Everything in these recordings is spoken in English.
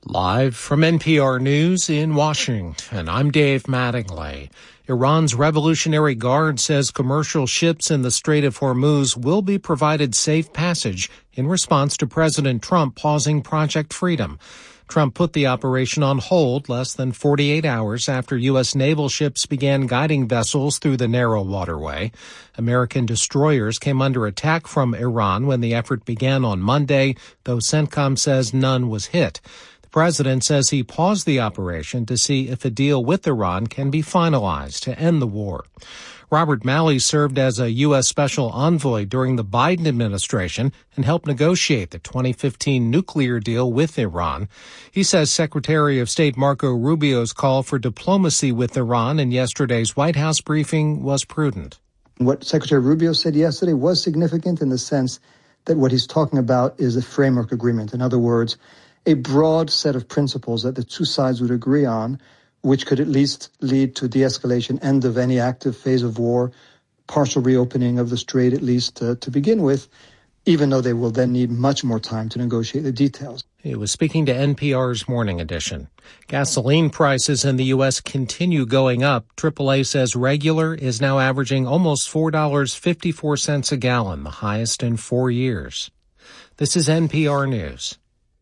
Live from NPR News in Washington, I'm Dave Mattingly. Iran's Revolutionary Guard says commercial ships in the Strait of Hormuz will be provided safe passage in response to President Trump pausing Project Freedom. Trump put the operation on hold less than 48 hours after U.S. naval ships began guiding vessels through the narrow waterway. American destroyers came under attack from Iran when the effort began on Monday, though CENTCOM says none was hit. The president says he paused the operation to see if a deal with Iran can be finalized to end the war. Robert Malley served as a U.S. Special Envoy during the Biden administration and helped negotiate the 2015 nuclear deal with Iran. He says Secretary of State Marco Rubio's call for diplomacy with Iran in yesterday's White House briefing was prudent. What Secretary Rubio said yesterday was significant in the sense that what he's talking about is a framework agreement. In other words, a broad set of principles that the two sides would agree on, which could at least lead to de-escalation, end of any active phase of war, partial reopening of the strait, at least to begin with, even though they will then need much more time to negotiate the details. He was speaking to NPR's Morning Edition. Gasoline prices in the U.S. continue going up. AAA says regular is now averaging almost $4.54 a gallon, the highest in 4 years. This is NPR News.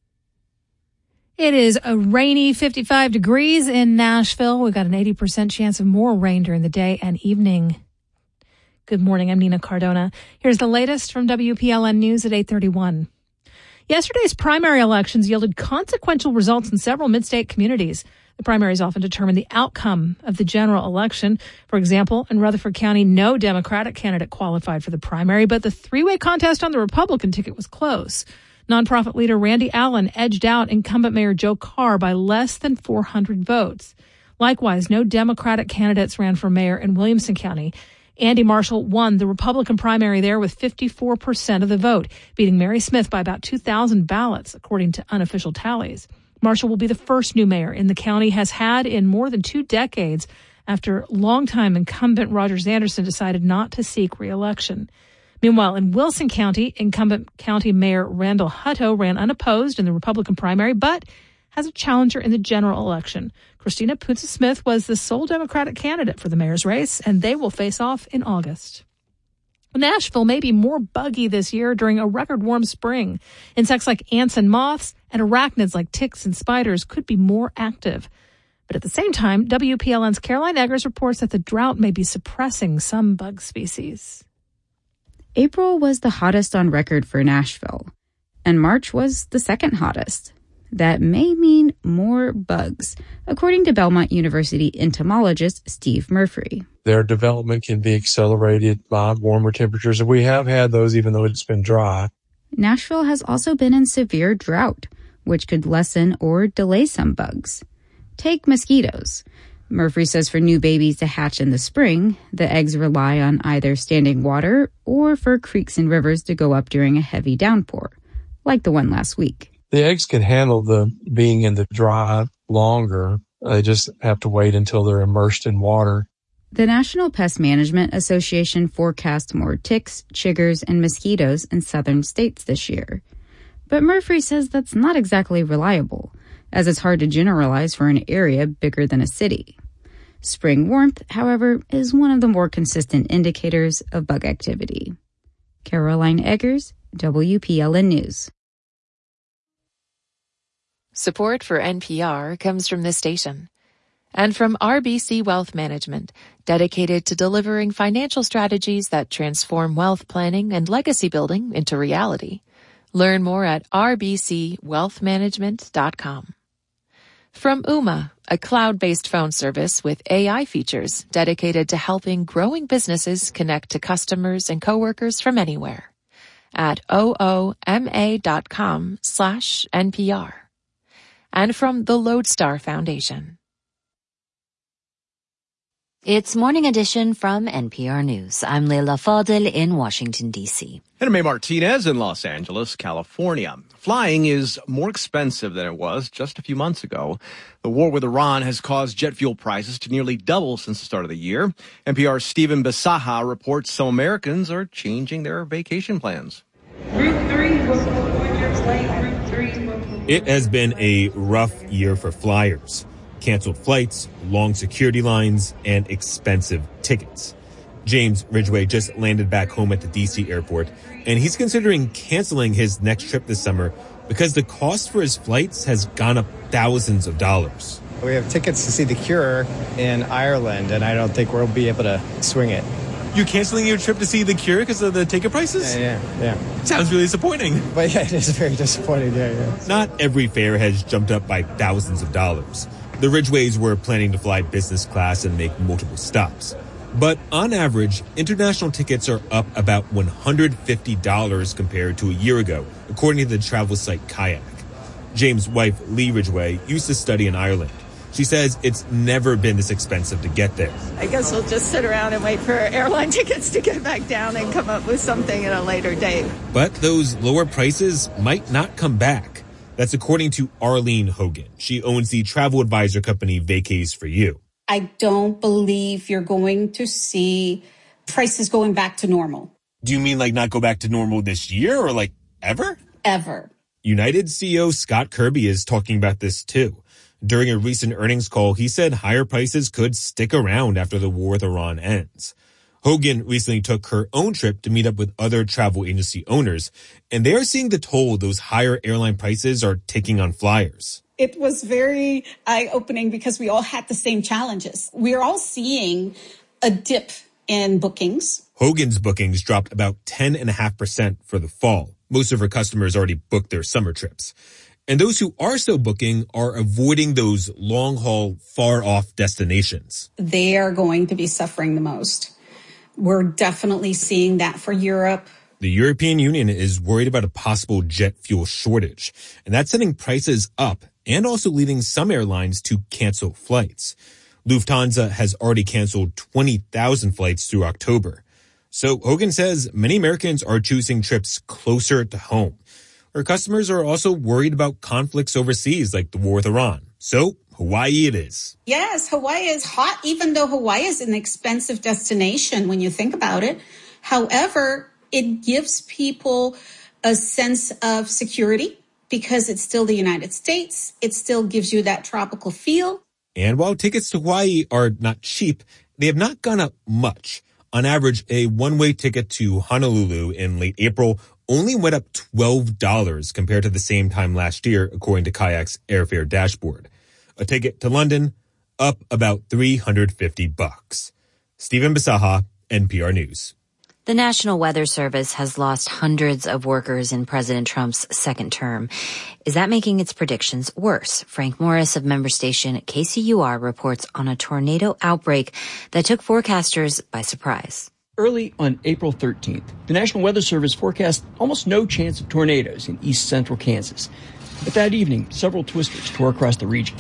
It is a rainy 55 degrees in Nashville. We've got an 80% chance of more rain during the day and evening. Good morning. I'm Nina Cardona. Here's the latest from WPLN News at 8:31. Yesterday's primary elections yielded consequential results in several mid-state communities. The primaries often determine the outcome of the general election. For example, in Rutherford County, no Democratic candidate qualified for the primary, but the three-way contest on the Republican ticket was close. Nonprofit leader Randy Allen edged out incumbent Mayor Joe Carr by less than 400 votes. Likewise, no Democratic candidates ran for mayor in Williamson County. Andy Marshall won the Republican primary there with 54% of the vote, beating Mary Smith by about 2,000 ballots, according to unofficial tallies. Marshall will be the first new mayor the county has had in more than 2 decades after longtime incumbent Rogers Anderson decided not to seek re-election. Meanwhile, in Wilson County, incumbent County Mayor Randall Hutto ran unopposed in the Republican primary, but has a challenger in the general election. Christina Putz-Smith was the sole Democratic candidate for the mayor's race, and they will face off in August. Nashville may be more buggy this year during a record warm spring. Insects like ants and moths and arachnids like ticks and spiders could be more active. But at the same time, WPLN's Caroline Eggers reports that the drought may be suppressing some bug species. April was the hottest on record for Nashville, and March was the second hottest. That may mean more bugs, according to Belmont University entomologist Steve Murphy. Their development can be accelerated by warmer temperatures, and we have had those even though it's been dry. Nashville has also been in severe drought, which could lessen or delay some bugs. Take mosquitoes. Murphy says for new babies to hatch in the spring, the eggs rely on either standing water or for creeks and rivers to go up during a heavy downpour, like the one last week. The eggs can handle the being in the dry longer. They just have to wait until they're immersed in water. The National Pest Management Association forecast more ticks, chiggers, and mosquitoes in southern states this year. But Murphy says that's not exactly reliable, as it's hard to generalize for an area bigger than a city. Spring warmth, however, is one of the more consistent indicators of bug activity. Caroline Eggers, WPLN News. Support for NPR comes from this station and from RBC Wealth Management, dedicated to delivering financial strategies that transform wealth planning and legacy building into reality. Learn more at rbcwealthmanagement.com. From Ooma, a cloud-based phone service with AI features dedicated to helping growing businesses connect to customers and coworkers from anywhere. At ooma.com/NPR. And from the Lodestar Foundation. It's Morning Edition from NPR News. I'm Leila Fadel in Washington, D.C. And May Martinez in Los Angeles, California. Flying is more expensive than it was just a few months ago. The war with Iran has caused jet fuel prices to nearly double since the start of the year. NPR's Stephen Bisaha reports some Americans are changing their vacation plans. Route 3 was 4 years late. Route 3 was It has been a rough year for flyers. Canceled flights, long security lines, and expensive tickets. James Ridgway just landed back home at the D.C. airport, and he's considering canceling his next trip this summer because the cost for his flights has gone up thousands of dollars. We have tickets to see The Cure in Ireland, and I don't think we'll be able to swing it. You're canceling your trip to see The Cure because of the ticket prices? Yeah. Sounds really disappointing. But yeah, it is very disappointing, yeah. Not every fare has jumped up by thousands of dollars. The Ridgways were planning to fly business class and make multiple stops. But on average, international tickets are up about $150 compared to a year ago, according to the travel site Kayak. James' wife, Lee Ridgway, used to study in Ireland. She says it's never been this expensive to get there. I guess we'll just sit around and wait for airline tickets to get back down and come up with something at a later date. But those lower prices might not come back. That's according to Arlene Hogan. She owns the travel advisor company Vacays for You. I don't believe you're going to see prices going back to normal. Do you mean like not go back to normal this year or like ever? Ever. United CEO Scott Kirby is talking about this too. During a recent earnings call, he said higher prices could stick around after the war with Iran ends. Hogan recently took her own trip to meet up with other travel agency owners, and they are seeing the toll those higher airline prices are taking on flyers. It was very eye-opening because we all had the same challenges. We're all seeing a dip in bookings. Hogan's bookings dropped about 10.5% for the fall. Most of her customers already booked their summer trips. And those who are still booking are avoiding those long-haul, far-off destinations. They are going to be suffering the most. We're definitely seeing that for Europe. The European Union is worried about a possible jet fuel shortage, and that's sending prices up and also leading some airlines to cancel flights. Lufthansa has already canceled 20,000 flights through October. So Hogan says many Americans are choosing trips closer to home. Her customers are also worried about conflicts overseas like the war with Iran. So Hawaii it is. Yes, Hawaii is hot, even though Hawaii is an expensive destination when you think about it. However, it gives people a sense of security because it's still the United States. It still gives you that tropical feel. And while tickets to Hawaii are not cheap, they have not gone up much. On average, a one-way ticket to Honolulu in late April only went up $12 compared to the same time last year, according to Kayak's airfare dashboard. A ticket to London, up about $350. Stephen Bisaha, NPR News. The National Weather Service has lost hundreds of workers in President Trump's second term. Is that making its predictions worse? Frank Morris of member station KCUR reports on a tornado outbreak that took forecasters by surprise. Early on April 13th, the National Weather Service forecast almost no chance of tornadoes in east central Kansas. But that evening, several twisters tore across the region.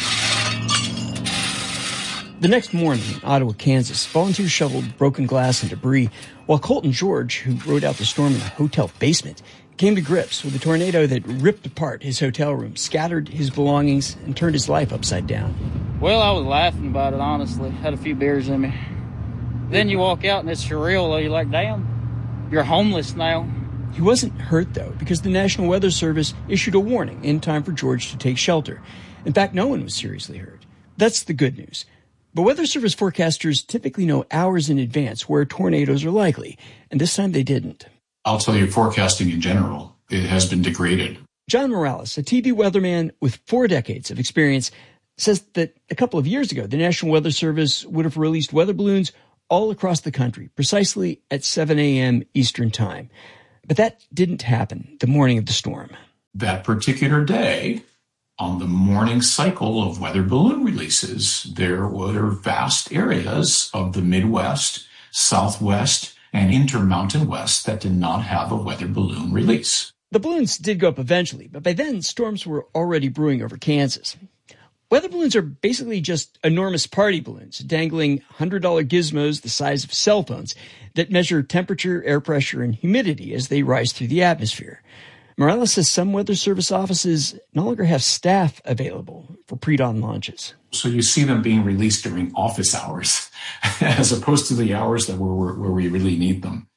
The next morning in Ottawa, Kansas, volunteers shoveled broken glass and debris, while Colton George, who rode out the storm in a hotel basement, came to grips with a tornado that ripped apart his hotel room, scattered his belongings, and turned his life upside down. Well, I was laughing about it, honestly. Had a few beers in me. Then you walk out and it's surreal, though. You're like, damn, you're homeless now. He wasn't hurt, though, because the National Weather Service issued a warning in time for George to take shelter. In fact, no one was seriously hurt. That's the good news. But Weather Service forecasters typically know hours in advance where tornadoes are likely, and this time they didn't. I'll tell you, forecasting in general, it has been degraded. John Morales, a TV weatherman with 4 decades of experience, says that a couple of years ago, the National Weather Service would have released weather balloons all across the country, precisely at 7 a.m. Eastern Time. But that didn't happen the morning of the storm. That particular day, on the morning cycle of weather balloon releases, there were vast areas of the Midwest, Southwest, and Intermountain West that did not have a weather balloon release. The balloons did go up eventually, but by then storms were already brewing over Kansas. Weather balloons are basically just enormous party balloons, dangling $100 gizmos the size of cell phones that measure temperature, air pressure, and humidity as they rise through the atmosphere. Morales says some Weather Service offices no longer have staff available for pre-dawn launches. So you see them being released during office hours as opposed to the hours that where we really need them.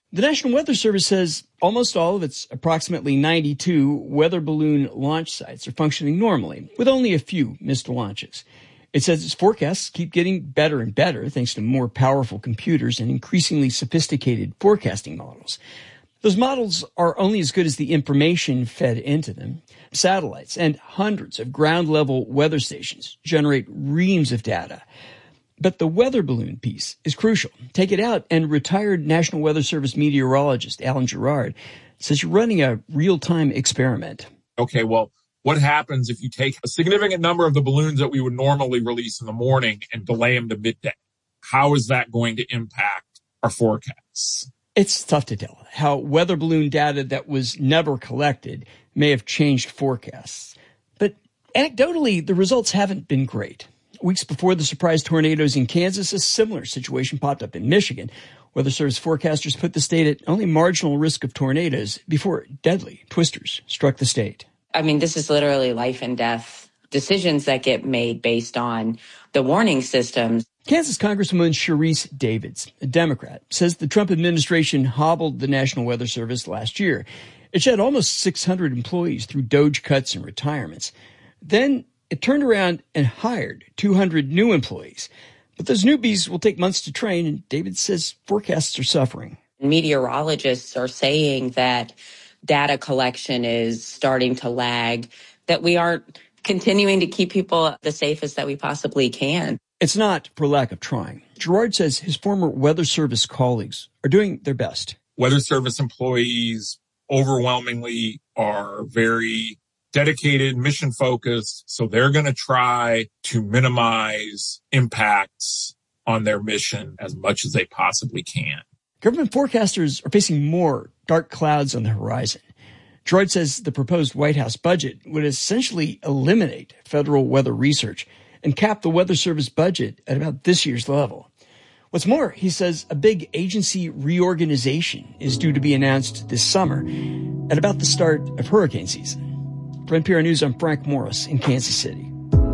The National Weather Service says almost all of its approximately 92 weather balloon launch sites are functioning normally, with only a few missed launches. It says its forecasts keep getting better and better thanks to more powerful computers and increasingly sophisticated forecasting models. Those models are only as good as the information fed into them. Satellites and hundreds of ground-level weather stations generate reams of data. But the weather balloon piece is crucial. Take it out, and retired National Weather Service meteorologist Alan Gerard says you're running a real-time experiment. Okay, well, what happens if you take a significant number of the balloons that we would normally release in the morning and delay them to midday? How is that going to impact our forecasts? It's tough to tell how weather balloon data that was never collected may have changed forecasts. But anecdotally, the results haven't been great. Weeks before the surprise tornadoes in Kansas, a similar situation popped up in Michigan. Weather Service forecasters put the state at only marginal risk of tornadoes before deadly twisters struck the state. I mean, this is literally life and death decisions that get made based on the warning systems. Kansas Congresswoman Sharice Davids, a Democrat, says the Trump administration hobbled the National Weather Service last year. It shed almost 600 employees through DOGE cuts and retirements. Then it turned around and hired 200 new employees. But those newbies will take months to train, and David says forecasts are suffering. Meteorologists are saying that data collection is starting to lag, that we aren't continuing to keep people the safest that we possibly can. It's not for lack of trying. Gerard says his former Weather Service colleagues are doing their best. Weather Service employees overwhelmingly are very dedicated, mission-focused, so they're going to try to minimize impacts on their mission as much as they possibly can. Government forecasters are facing more dark clouds on the horizon. Gerard says the proposed White House budget would essentially eliminate federal weather research and cap the Weather Service budget at about this year's level. What's more, he says a big agency reorganization is due to be announced this summer at about the start of hurricane season. For NPR News, I'm Frank Morris in Kansas City.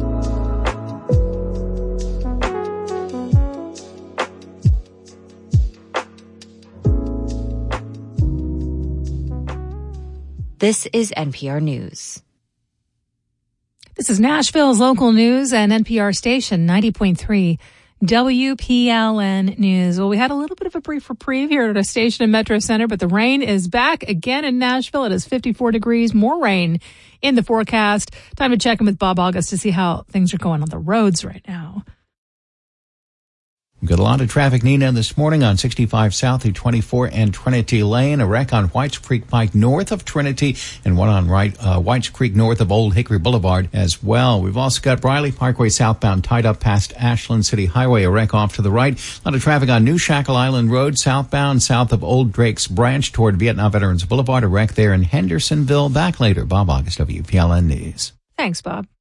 This is NPR News. This is Nashville's local news and NPR station 90.3 WPLN News. Well, we had a little bit of a brief reprieve here at our station in Metro Center, but the rain is back again in Nashville. It is 54 degrees, more rain in the forecast. Time to check in with Bob August to see how things are going on the roads right now. We've got a lot of traffic, Nina, this morning on 65 South through 24 and Trinity Lane. A wreck on Whites Creek Pike north of Trinity and one on Whites Creek north of Old Hickory Boulevard as well. We've also got Briley Parkway southbound tied up past Ashland City Highway. A wreck off to the right. A lot of traffic on New Shackle Island Road southbound south of Old Drake's Branch toward Vietnam Veterans Boulevard. A wreck there in Hendersonville. Back later. Bob August, WPLN News. Thanks, Bob.